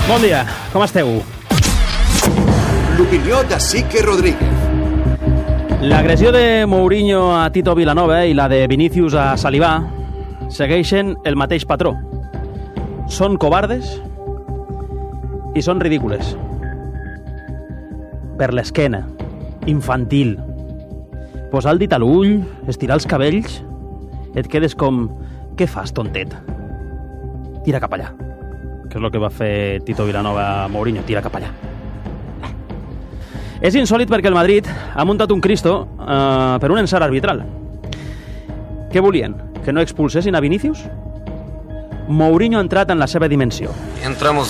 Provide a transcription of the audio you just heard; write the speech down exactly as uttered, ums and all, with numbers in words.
Bon dia, com esteu? L'opinió de Sique Rodríguez. L'agressió de Mourinho a Tito Vilanova i la de Vinícius a Salivà segueixen el mateix patró. Són covardes i són ridícules. Per l'esquena, infantil. Posar el dit a l'ull, estirar els cabells, et quedes com... Què fas, tontet? Tira cap allà. Que és el que va fer Tito Vilanova a Mourinho, tira cap allà. És insòlit perquè el Madrid ha muntat un Cristo eh, per un encert arbitral. Què volien? Que no expulsessin a Vinícius? Mourinho ha entrat en la seva dimensió. Entramos